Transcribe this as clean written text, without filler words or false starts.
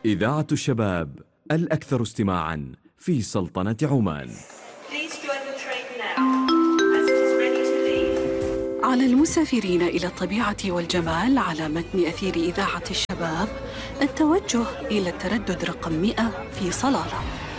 إذاعة الشباب الأكثر استماعاً في سلطنة عمان. على المسافرين إلى الطبيعة والجمال على متن أثير إذاعة الشباب التوجه إلى التردد رقم 100 في صلالة.